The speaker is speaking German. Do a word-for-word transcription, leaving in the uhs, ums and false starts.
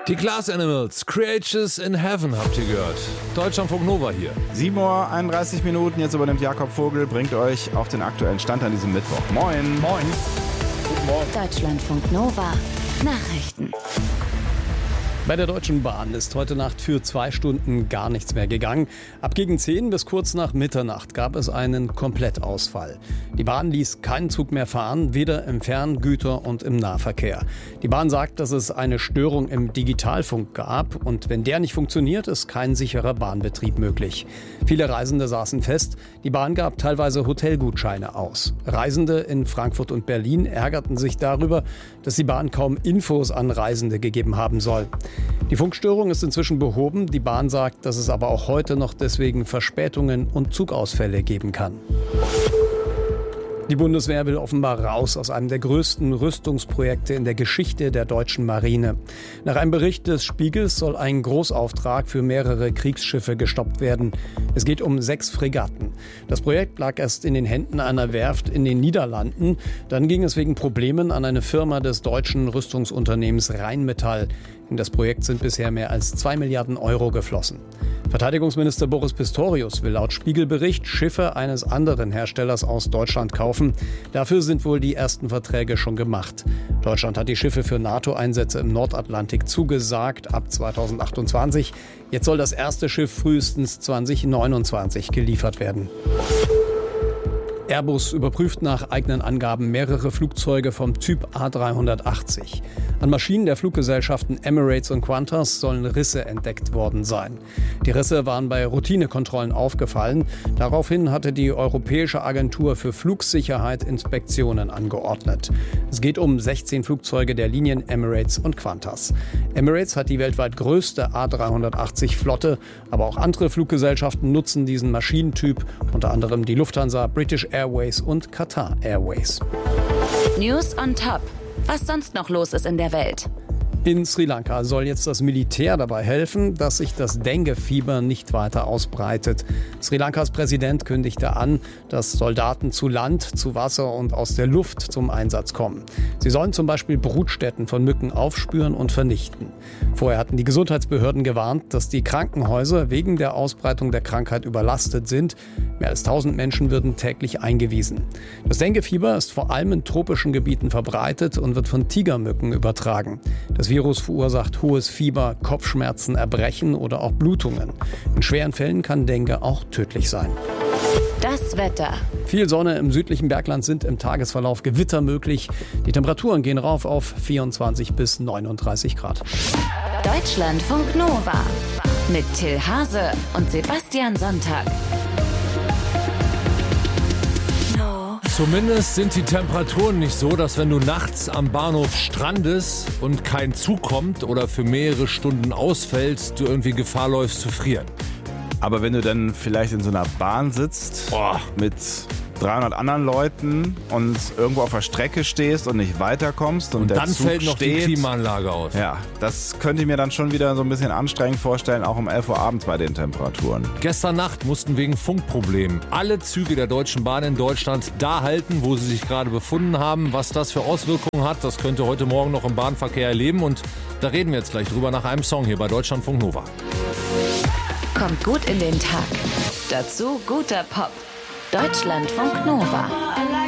Die Glass Animals, Creatures in Heaven habt ihr gehört. Deutschlandfunk Nova hier. sieben Uhr einunddreißig Minuten, jetzt übernimmt Jakob Vogel, bringt euch auf den aktuellen Stand an diesem Mittwoch. Moin. Moin. Guten Morgen. Deutschlandfunk Nova. Nachrichten. Bei der Deutschen Bahn ist heute Nacht für zwei Stunden gar nichts mehr gegangen. Ab gegen zehn bis kurz nach Mitternacht gab es einen Komplettausfall. Die Bahn ließ keinen Zug mehr fahren, weder im Fern-, Güter- und im Nahverkehr. Die Bahn sagt, dass es eine Störung im Digitalfunk gab und wenn der nicht funktioniert, ist kein sicherer Bahnbetrieb möglich. Viele Reisende saßen fest, die Bahn gab teilweise Hotelgutscheine aus. Reisende in Frankfurt und Berlin ärgerten sich darüber, dass die Bahn kaum Infos an Reisende gegeben haben soll. Die Funkstörung ist inzwischen behoben. Die Bahn sagt, dass es aber auch heute noch deswegen Verspätungen und Zugausfälle geben kann. Die Bundeswehr will offenbar raus aus einem der größten Rüstungsprojekte in der Geschichte der deutschen Marine. Nach einem Bericht des Spiegels soll ein Großauftrag für mehrere Kriegsschiffe gestoppt werden. Es geht um sechs Fregatten. Das Projekt lag erst in den Händen einer Werft in den Niederlanden. Dann ging es wegen Problemen an eine Firma des deutschen Rüstungsunternehmens Rheinmetall. In das Projekt sind bisher mehr als zwei Milliarden Euro geflossen. Verteidigungsminister Boris Pistorius will laut Spiegelbericht Schiffe eines anderen Herstellers aus Deutschland kaufen. Dafür sind wohl die ersten Verträge schon gemacht. Deutschland hat die Schiffe für NATO-Einsätze im Nordatlantik zugesagt ab zweitausendachtundzwanzig. Jetzt soll das erste Schiff frühestens zweitausendneunundzwanzig geliefert werden. Airbus überprüft nach eigenen Angaben mehrere Flugzeuge vom Typ A dreihundertachtzig. An Maschinen der Fluggesellschaften Emirates und Qantas sollen Risse entdeckt worden sein. Die Risse waren bei Routinekontrollen aufgefallen. Daraufhin hatte die Europäische Agentur für Flugsicherheit Inspektionen angeordnet. Es geht um sechzehn Flugzeuge der Linien Emirates und Qantas. Emirates hat die weltweit größte A dreihundertachtzig Flotte, aber auch andere Fluggesellschaften nutzen diesen Maschinentyp, unter anderem die Lufthansa, British Airways und Qatar Airways. News on Top. Was sonst noch los ist in der Welt. In Sri Lanka soll jetzt das Militär dabei helfen, dass sich das Dengue-Fieber nicht weiter ausbreitet. Sri Lankas Präsident kündigte an, dass Soldaten zu Land, zu Wasser und aus der Luft zum Einsatz kommen. Sie sollen zum Beispiel Brutstätten von Mücken aufspüren und vernichten. Vorher hatten die Gesundheitsbehörden gewarnt, dass die Krankenhäuser wegen der Ausbreitung der Krankheit überlastet sind. Mehr als tausend Menschen würden täglich eingewiesen. Das Dengue-Fieber ist vor allem in tropischen Gebieten verbreitet und wird von Tigermücken übertragen. Das Virus verursacht hohes Fieber, Kopfschmerzen, Erbrechen oder auch Blutungen. In schweren Fällen kann Dengue auch tödlich sein. Das Wetter. Viel Sonne im südlichen Bergland, sind im Tagesverlauf Gewitter möglich. Die Temperaturen gehen rauf auf vierundzwanzig bis neununddreißig Grad. Deutschlandfunk Nova mit Till Hase und Sebastian Sonntag. Zumindest sind die Temperaturen nicht so, dass wenn du nachts am Bahnhof strandest und kein Zug kommt oder für mehrere Stunden ausfällt, du irgendwie Gefahr läufst zu frieren. Aber wenn du dann vielleicht in so einer Bahn sitzt, Boah. mit dreihundert anderen Leuten und irgendwo auf der Strecke stehst und nicht weiterkommst und, Und der dann Zug fällt noch steht, die Klimaanlage aus. Ja, das könnte ich mir dann schon wieder so ein bisschen anstrengend vorstellen, auch um elf Uhr abends bei den Temperaturen. Gestern Nacht mussten wegen Funkproblemen alle Züge der Deutschen Bahn in Deutschland da halten, wo sie sich gerade befunden haben. Was das für Auswirkungen hat, das könnt ihr heute Morgen noch im Bahnverkehr erleben. Und da reden wir jetzt gleich drüber nach einem Song hier bei Deutschlandfunk Nova. Kommt gut in den Tag. Dazu guter Pop. Deutschlandfunk Nova.